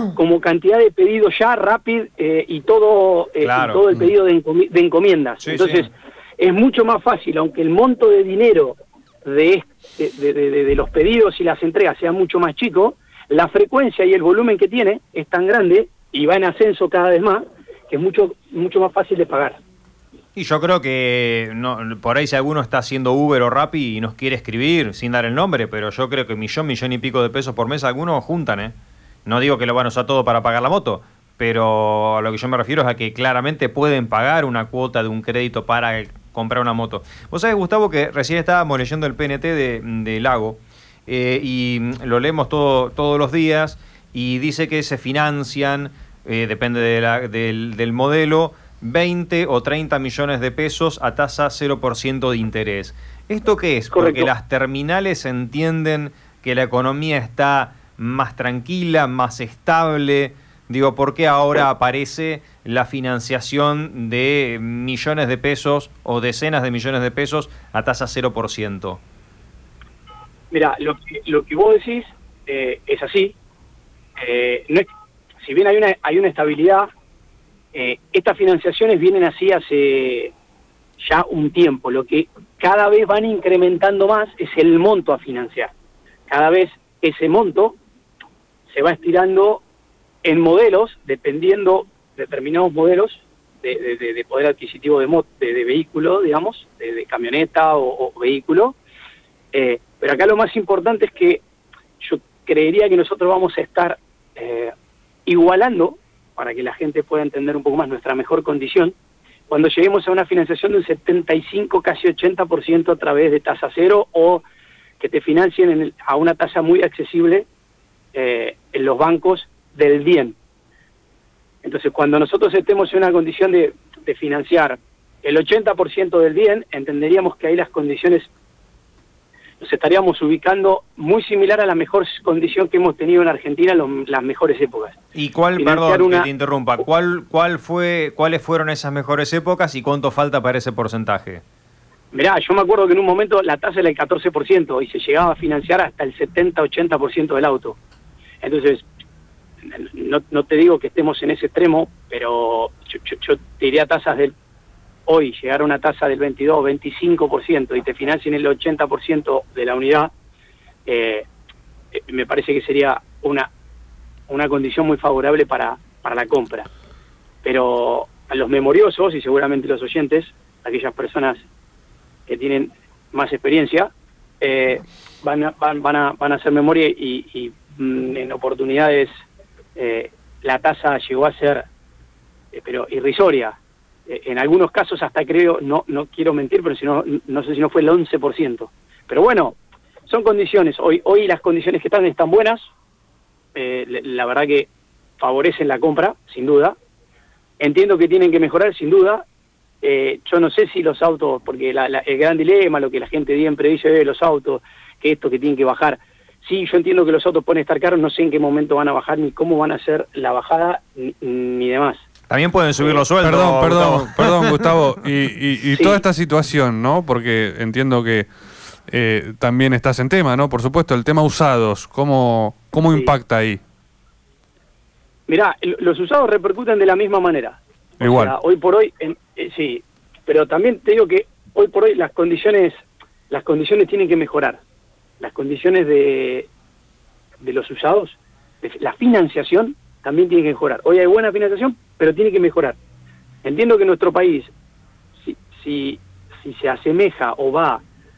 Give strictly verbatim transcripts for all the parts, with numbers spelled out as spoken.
como cantidad de pedidos ya rápido eh, y todo eh, claro. y todo el pedido de, encomi de encomiendas. Sí, Entonces, sí. es mucho más fácil, aunque el monto de dinero de, de, de, de, de los pedidos y las entregas sea mucho más chico, la frecuencia y el volumen que tiene es tan grande y va en ascenso cada vez más, que es mucho, mucho más fácil de pagar. Y yo creo que no, por ahí si alguno está haciendo Uber o Rappi y nos quiere escribir sin dar el nombre, pero yo creo que millón, millón y pico de pesos por mes algunos juntan, ¿eh? No digo que lo van a usar todo para pagar la moto, pero a lo que yo me refiero es a que claramente pueden pagar una cuota de un crédito para comprar una moto. Vos sabés, Gustavo, que recién estábamos leyendo el P N T de, de Lago eh, y lo leemos todo, todos los días y dice que se financian, eh, depende de la, del, del modelo, veinte o treinta millones de pesos a tasa cero por ciento de interés. ¿Esto qué es? Correcto. Porque las terminales entienden que la economía está más tranquila, más estable. Digo, ¿por qué ahora aparece la financiación de millones de pesos o decenas de millones de pesos a tasa cero por ciento? Mira, lo que, lo que vos decís eh, es así. Eh, no es, si bien hay una, hay una estabilidad, Eh, estas financiaciones vienen así hace ya un tiempo. Lo que cada vez van incrementando más es el monto a financiar. Cada vez ese monto se va estirando en modelos, dependiendo determinados modelos de, de, de, de poder adquisitivo de, de, de vehículo, digamos, de, de camioneta o, o vehículo. Eh, pero acá lo más importante es que yo creería que nosotros vamos a estar eh, igualando, para que la gente pueda entender un poco más nuestra mejor condición, cuando lleguemos a una financiación de un setenta y cinco, casi ochenta por ciento a través de tasa cero, o que te financien en el, a una tasa muy accesible eh, en los bancos del bien. Entonces, cuando nosotros estemos en una condición de, de financiar el ochenta por ciento del bien, entenderíamos que ahí las condiciones nos estaríamos ubicando muy similar a la mejor condición que hemos tenido en Argentina en los, las mejores épocas. ¿Y cuál, Financiar perdón una... que te interrumpa, cuál, cuál fue, cuáles fueron esas mejores épocas y cuánto falta para ese porcentaje? Mirá, yo me acuerdo que en un momento la tasa era el catorce por ciento y se llegaba a financiar hasta el setenta a ochenta por ciento del auto. Entonces, no, no te digo que estemos en ese extremo, pero yo, yo, yo te diría tasas del hoy, llegar a una tasa del veintidós, veinticinco por ciento y te financien el ochenta por ciento de la unidad, eh, me parece que sería una, una condición muy favorable para, para la compra. Pero a los memoriosos, y seguramente los oyentes, aquellas personas que tienen más experiencia, eh, van, a, van, van, a, van a hacer memoria y, y mm, en oportunidades eh, la tasa llegó a ser, eh, pero irrisoria. En algunos casos hasta creo, no no quiero mentir, pero si no, no sé si no fue el once por ciento. Pero bueno, son condiciones. Hoy hoy las condiciones que están están buenas. Eh, la verdad que favorecen la compra, sin duda. Entiendo que tienen que mejorar, sin duda. Eh, yo no sé si los autos, porque la, la, el gran dilema, lo que la gente siempre dice de los autos, que esto que tienen que bajar. Sí, yo entiendo que los autos pueden estar caros, no sé en qué momento van a bajar, ni cómo van a hacer la bajada, ni, ni demás. También pueden subir los sueldos. Perdón, perdón, Gustavo. perdón, Gustavo. Y, y, y Sí. toda esta situación, ¿no? Porque entiendo que eh, también estás en tema, ¿no? Por supuesto, el tema usados, ¿cómo, cómo Sí. impacta ahí? Mirá, los usados repercuten de la misma manera. O Igual. sea, hoy por hoy, en, eh, sí, pero también te digo que hoy por hoy las condiciones, las condiciones tienen que mejorar. Las condiciones de, de los usados, de la financiación también tiene que mejorar. Hoy hay buena financiación, pero tiene que mejorar. Entiendo que nuestro país, si, si, si se asemeja o va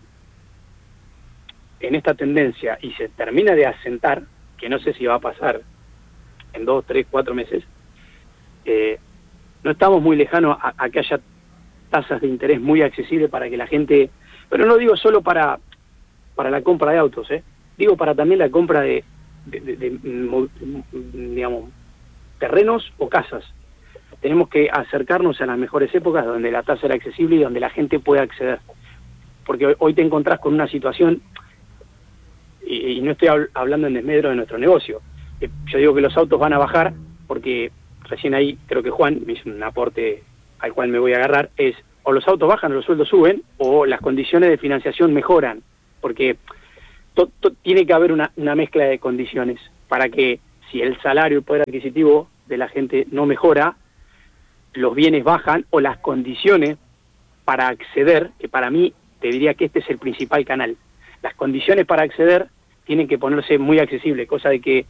en esta tendencia y se termina de asentar, que no sé si va a pasar en dos, tres, cuatro meses, eh, no estamos muy lejanos a, a que haya tasas de interés muy accesibles para que la gente, pero no digo solo para, para la compra de autos, ¿eh? Digo para también la compra de, de, de, de, de digamos, terrenos o casas. Tenemos que acercarnos a las mejores épocas donde la tasa era accesible y donde la gente pueda acceder. Porque hoy, hoy te encontrás con una situación, y, y no estoy hab- hablando en desmedro de nuestro negocio. Eh, yo digo que los autos van a bajar porque recién ahí creo que Juan me hizo un aporte al cual me voy a agarrar, es o los autos bajan o los sueldos suben o las condiciones de financiación mejoran. Porque to- to- tiene que haber una, una mezcla de condiciones para que si el salario y el poder adquisitivo de la gente no mejora, los bienes bajan o las condiciones para acceder, que para mí te diría que este es el principal canal, las condiciones para acceder tienen que ponerse muy accesibles, cosa de que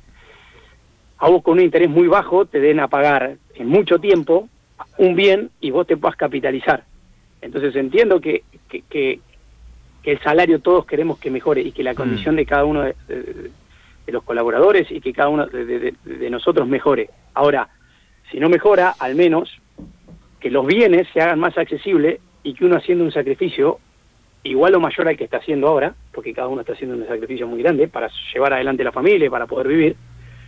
a vos con un interés muy bajo te den a pagar en mucho tiempo un bien y vos te puedas capitalizar. Entonces entiendo que, que, que, que el salario todos queremos que mejore y que la condición de cada uno de, de, de los colaboradores y que cada uno de, de, de nosotros mejore. Ahora, si no mejora, al menos que los bienes se hagan más accesibles y que uno haciendo un sacrificio igual o mayor al que está haciendo ahora, porque cada uno está haciendo un sacrificio muy grande para llevar adelante la familia y para poder vivir,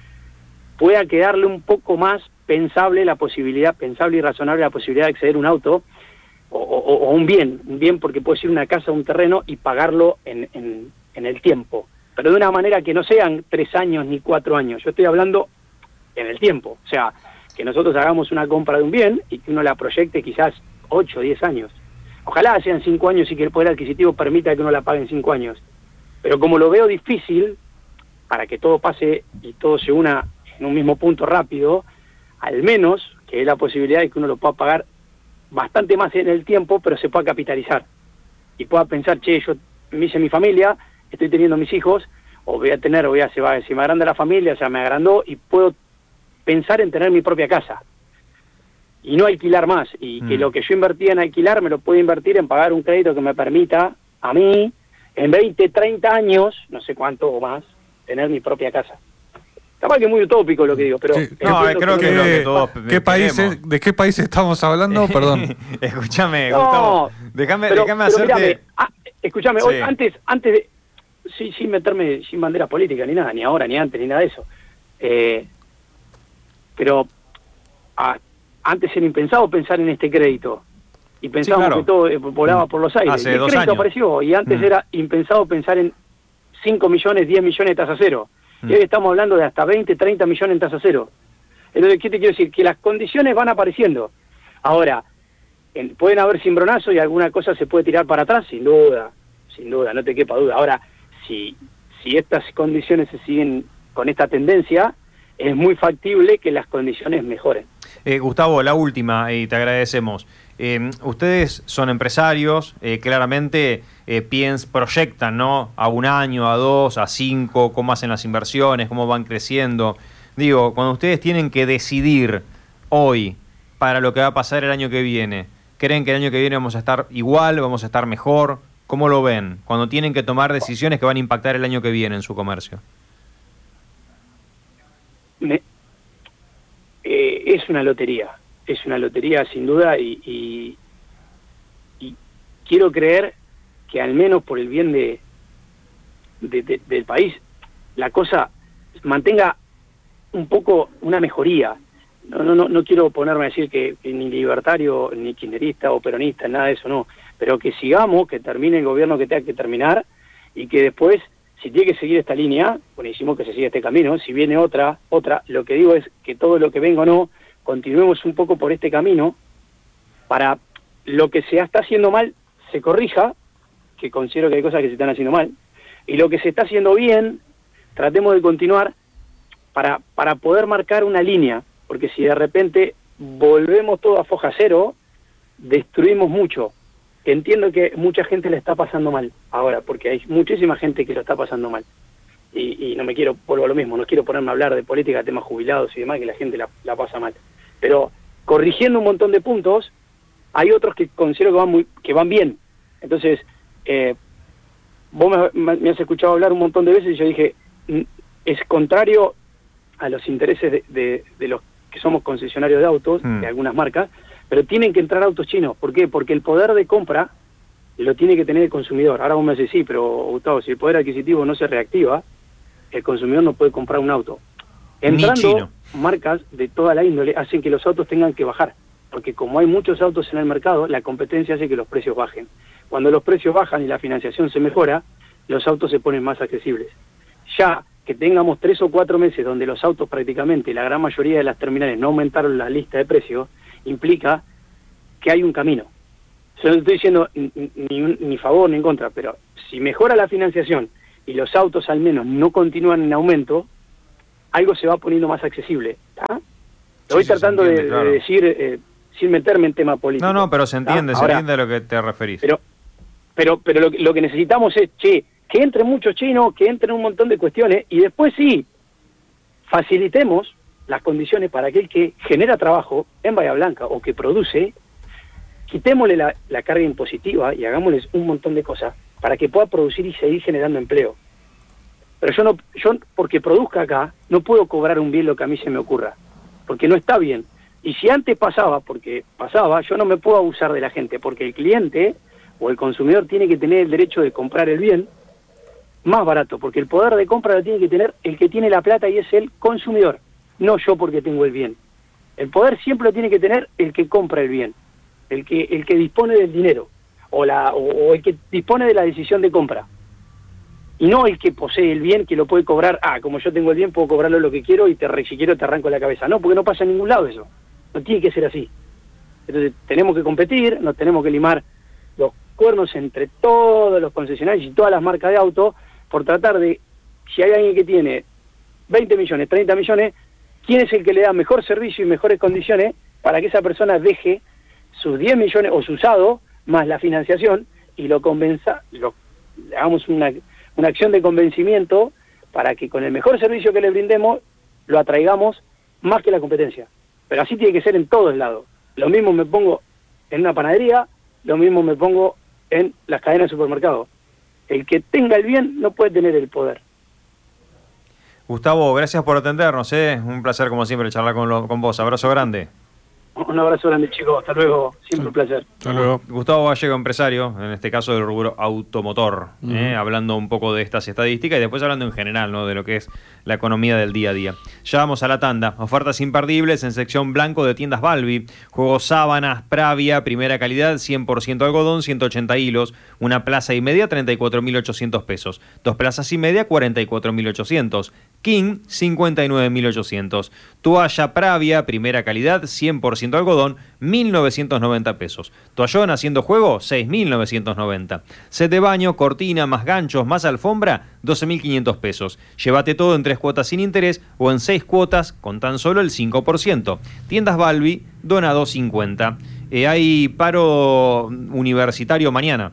pueda quedarle un poco más pensable la posibilidad, pensable y razonable la posibilidad de acceder a un auto o, o, o un bien, un bien porque puede ser una casa o un terreno y pagarlo en, en, en el tiempo, pero de una manera que no sean tres años ni cuatro años, yo estoy hablando en el tiempo, o sea, que nosotros hagamos una compra de un bien y que uno la proyecte quizás ocho o diez años. Ojalá sean cinco años y que el poder adquisitivo permita que uno la pague en cinco años. Pero como lo veo difícil, para que todo pase y todo se una en un mismo punto rápido, al menos que hay la posibilidad de que uno lo pueda pagar bastante más en el tiempo, pero se pueda capitalizar. Y pueda pensar, che, yo me hice mi familia, estoy teniendo mis hijos, o voy a tener, voy a, se, va, se me agranda la familia, o sea, me agrandó, y puedo pensar en tener mi propia casa. Y no alquilar más, y mm. que lo que yo invertía en alquilar me lo puedo invertir en pagar un crédito que me permita a mí, en veinte, treinta años, no sé cuánto o más, tener mi propia casa. Capaz que es muy utópico lo que digo, pero... Sí. No, creo que, que, que todos ¿qué países, ¿de qué país estamos hablando? Perdón. Escúchame, no, Gustavo, déjame, pero, déjame pero hacerte... Mírame, ah, escúchame, sí. hoy, antes, antes de... Sí, sin meterme, sin bandera política ni nada, ni ahora, ni antes, ni nada de eso. Eh, pero... Ah, antes era impensado pensar en este crédito y pensábamos sí, claro. que todo eh, volaba por los aires. Hace y el dos crédito años. apareció y antes mm. era impensado pensar en cinco millones, diez millones de tasa cero. Mm. Y hoy estamos hablando de hasta veinte, treinta millones en tasa cero. Entonces, ¿qué te quiero decir? Que las condiciones van apareciendo. Ahora, en, pueden haber cimbronazos y alguna cosa se puede tirar para atrás, sin duda, sin duda, no te quepa duda. Ahora, si, si estas condiciones se siguen con esta tendencia, es muy factible que las condiciones mejoren. Eh, Gustavo, la última, y te agradecemos. Eh, ustedes son empresarios, eh, claramente eh, piens, proyectan, ¿no? A un año, a dos, a cinco, cómo hacen las inversiones, cómo van creciendo. Digo, cuando ustedes tienen que decidir hoy para lo que va a pasar el año que viene, ¿creen que el año que viene vamos a estar igual, vamos a estar mejor? ¿Cómo lo ven? Cuando tienen que tomar decisiones que van a impactar el año que viene en su comercio. Me... Eh, es una lotería, es una lotería sin duda y, y, y quiero creer que al menos por el bien de, de, de del país la cosa mantenga un poco una mejoría. No, no, no, no quiero ponerme a decir que, que ni libertario, ni kirchnerista o peronista, nada de eso, no, pero que sigamos, que termine el gobierno que tenga que terminar y que después, si tiene que seguir esta línea, buenísimo que se siga este camino, si viene otra, otra, lo que digo es que todo lo que venga o no, continuemos un poco por este camino, para lo que se está haciendo mal, se corrija, que considero que hay cosas que se están haciendo mal, y lo que se está haciendo bien, tratemos de continuar para, para poder marcar una línea, porque si de repente volvemos todo a foja cero, destruimos mucho. Entiendo que mucha gente le está pasando mal ahora, porque hay muchísima gente que lo está pasando mal. Y, y no me quiero, vuelvo a lo mismo, no quiero ponerme a hablar de política, temas jubilados y demás, que la gente la, la pasa mal. Pero corrigiendo un montón de puntos, hay otros que considero que van, muy, que van bien. Entonces, eh, vos me, me has escuchado hablar un montón de veces y yo dije, es contrario a los intereses de, de, de los que somos concesionarios de autos, mm. de algunas marcas, pero tienen que entrar autos chinos. ¿Por qué? Porque el poder de compra lo tiene que tener el consumidor. Ahora vos me decís, sí, pero Gustavo, si el poder adquisitivo no se reactiva, el consumidor no puede comprar un auto. Entrando marcas de toda la índole hacen que los autos tengan que bajar, porque como hay muchos autos en el mercado, la competencia hace que los precios bajen. Cuando los precios bajan y la financiación se mejora, los autos se ponen más accesibles. Ya que tengamos tres o cuatro meses donde los autos prácticamente, la gran mayoría de las terminales no aumentaron la lista de precios, implica que hay un camino. Yo no estoy diciendo ni, ni, ni favor ni en contra, pero si mejora la financiación y los autos al menos no continúan en aumento, algo se va poniendo más accesible. ¿Tá? Lo voy Sí, sí, tratando se entiende, de, claro. de decir eh, sin meterme en tema político. No, no, pero se entiende, ¿tá? se Ahora, entiende a lo que te referís. Pero, pero, pero lo, que- lo que necesitamos es, che, que entren muchos chinos, que entren un montón de cuestiones, y después sí, facilitemos las condiciones para aquel que genera trabajo en Bahía Blanca o que produce, quitémosle la, la carga impositiva y hagámosles un montón de cosas para que pueda producir y seguir generando empleo. Pero yo no, yo porque produzca acá, no puedo cobrar un bien lo que a mí se me ocurra, porque no está bien. Y si antes pasaba, porque pasaba, yo no me puedo abusar de la gente, porque el cliente o el consumidor tiene que tener el derecho de comprar el bien más barato, porque el poder de compra lo tiene que tener el que tiene la plata y es el consumidor, no yo porque tengo el bien. El poder siempre lo tiene que tener el que compra el bien, el que el que dispone del dinero o la o, o el que dispone de la decisión de compra. Y no el que posee el bien, que lo puede cobrar, ah, como yo tengo el bien, puedo cobrarlo lo que quiero y te si quiero te arranco la cabeza. No, porque no pasa en ningún lado eso. No tiene que ser así. Entonces tenemos que competir, nos tenemos que limar los cuernos entre todos los concesionarios y todas las marcas de auto por tratar de, si hay alguien que tiene veinte millones, treinta millones, ¿quién es el que le da mejor servicio y mejores condiciones para que esa persona deje sus diez millones o su usado más la financiación y lo convenza, lo, le hagamos una, una acción de convencimiento para que con el mejor servicio que le brindemos lo atraigamos más que la competencia? Pero así tiene que ser en todos lados. Lo mismo me pongo en una panadería, lo mismo me pongo en las cadenas de supermercados. El que tenga el bien no puede tener el poder. Gustavo, gracias por atendernos, ¿eh? Un placer como siempre charlar con, lo, con vos. Abrazo grande. Un abrazo grande, chicos. Hasta luego. Siempre un placer. Hasta luego. Gustavo Gallego, empresario, en este caso del rubro automotor, Uh-huh. ¿eh? Hablando un poco de estas estadísticas y después hablando en general, ¿no? De lo que es la economía del día a día. Ya vamos a la tanda. Ofertas imperdibles en sección blanco de tiendas Balbi. Juegos sábanas, Pravia, primera calidad, cien por ciento algodón, ciento ochenta hilos. Una plaza y media, treinta y cuatro mil ochocientos pesos. Dos plazas y media, cuarenta y cuatro mil ochocientos. King, cincuenta y nueve mil ochocientos. Toalla Pravia, primera calidad, cien por ciento algodón, mil novecientos noventa pesos. Toallón haciendo juego, seis mil novecientos noventa. Set de baño, cortina, más ganchos, más alfombra, doce mil quinientos pesos. Llévate todo en tres cuotas sin interés o en seis cuotas con tan solo el cinco por ciento. Tiendas Balbi, dona dos cincuenta. Eh, hay paro universitario mañana.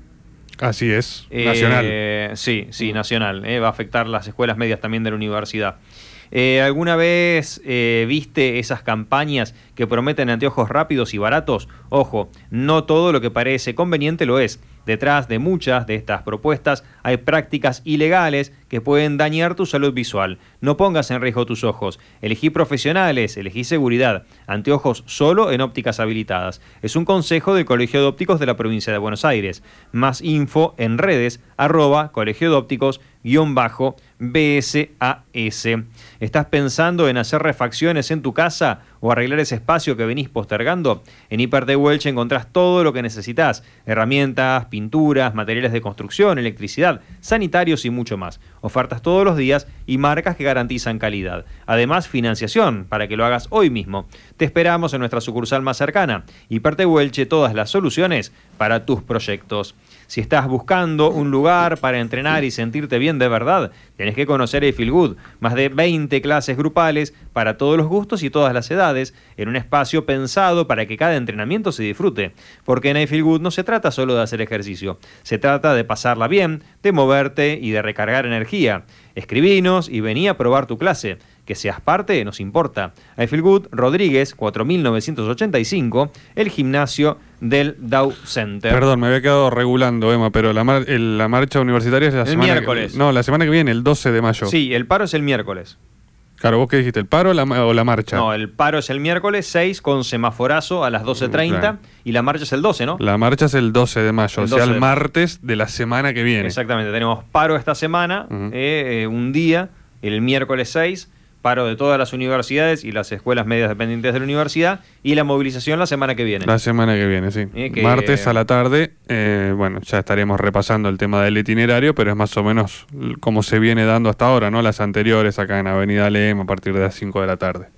Así es, Eh, nacional. Sí, sí, nacional. eh, va a afectar las escuelas medias también de la universidad. Eh, ¿Alguna vez eh, viste esas campañas que prometen anteojos rápidos y baratos? Ojo, no todo lo que parece conveniente lo es. Detrás de muchas de estas propuestas hay prácticas ilegales que pueden dañar tu salud visual. No pongas en riesgo tus ojos. Elegí profesionales, elegí seguridad. Anteojos solo en ópticas habilitadas. Es un consejo del Colegio de Ópticos de la provincia de Buenos Aires. Más info en redes, arroba colegio de ópticos guión bajo B S A S. ¿Estás pensando en hacer refacciones en tu casa o arreglar ese espacio que venís postergando? En Hiper de Welch encontrás todo lo que necesitas: herramientas, pinturas, materiales de construcción, electricidad, sanitarios y mucho más. Ofertas todos los días y marcas que garantizan calidad. Además, financiación para que lo hagas hoy mismo. Te esperamos en nuestra sucursal más cercana. Hiper de Welch, todas las soluciones para tus proyectos. Si estás buscando un lugar para entrenar y sentirte bien de verdad, tenés que conocer I Feel Good. Más de veinte clases grupales para todos los gustos y todas las edades, en un espacio pensado para que cada entrenamiento se disfrute. Porque en I Feel Good no se trata solo de hacer ejercicio, se trata de pasarla bien, de moverte y de recargar energía. Escribinos y vení a probar tu clase. Que seas parte nos importa. I Feel Good, Rodríguez, cuatro mil novecientos ochenta y cinco, el gimnasio del Dow Center. Perdón, me había quedado regulando, Emma, pero la, mar- el- la marcha universitaria es la El semana miércoles. Que, no, la semana que viene, el doce de mayo. Sí, el paro es el miércoles. Claro, ¿vos qué dijiste? ¿El paro o la, ma- o la marcha? No, el paro es el miércoles seis con semaforazo a las doce treinta, Claro. y la marcha es el doce, ¿no? La marcha es el doce de mayo, El o sea, doce el de- martes de la semana que viene. Exactamente, tenemos paro esta semana, Ujú. eh, eh, un día, el miércoles seis, paro de todas las universidades y las escuelas medias dependientes de la universidad, y la movilización la semana que viene. La semana que viene, sí. Eh, que- Martes a la tarde, eh, bueno, ya estaremos repasando el tema del itinerario, pero es más o menos l- como se viene dando hasta ahora, ¿no? Las anteriores acá en Avenida Lem a partir de las cinco de la tarde.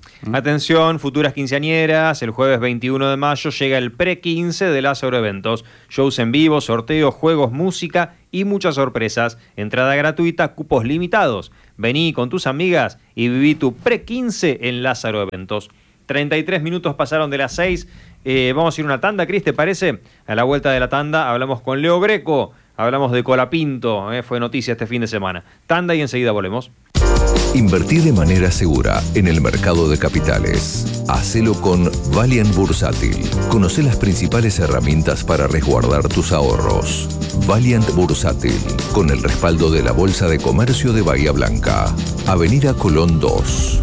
¿Mm? Atención, futuras quinceañeras, el jueves veintiuno de mayo llega el pre quince de Lázaro Eventos. Shows en vivo, sorteos, juegos, música y muchas sorpresas. Entrada gratuita, cupos limitados. Vení con tus amigas y viví tu pre quince en Lázaro Eventos. treinta y tres minutos pasaron de las seis. Eh, vamos a ir a una tanda, Cris, ¿te parece? A la vuelta de la tanda hablamos con Leo Greco, hablamos de Colapinto, eh, fue noticia este fin de semana. Tanda y enseguida volvemos. Invertí de manera segura en el mercado de capitales. Hacelo con Valiant Bursátil. Conoce las principales herramientas para resguardar tus ahorros. Valiant Bursátil, con el respaldo de la Bolsa de Comercio de Bahía Blanca. Avenida Colón dos.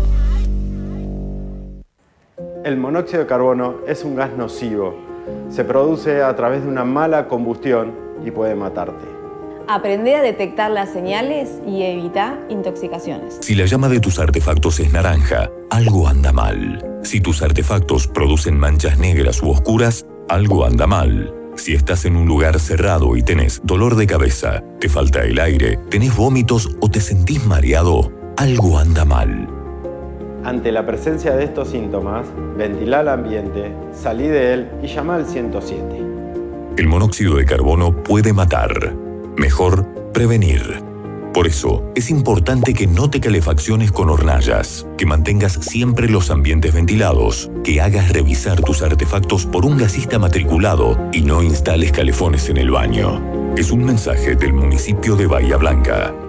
El monóxido de carbono es un gas nocivo. Se produce a través de una mala combustión y puede matarte. Aprende a detectar las señales y evita intoxicaciones. Si la llama de tus artefactos es naranja, algo anda mal. Si tus artefactos producen manchas negras u oscuras, algo anda mal. Si estás en un lugar cerrado y tenés dolor de cabeza, te falta el aire, tenés vómitos o te sentís mareado, algo anda mal. Ante la presencia de estos síntomas, ventila el ambiente, salí de él y llama al ciento siete. El monóxido de carbono puede matar. Mejor prevenir. Por eso, es importante que no te calefacciones con hornallas, que mantengas siempre los ambientes ventilados, que hagas revisar tus artefactos por un gasista matriculado y no instales calefones en el baño. Es un mensaje del municipio de Bahía Blanca.